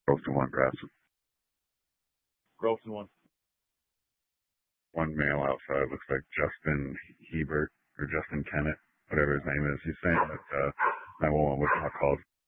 Girls and one grass. Gross and one. One male outside looks like Justin Hebert or Justin Kennett, whatever his name is. He's saying that 911 was not called.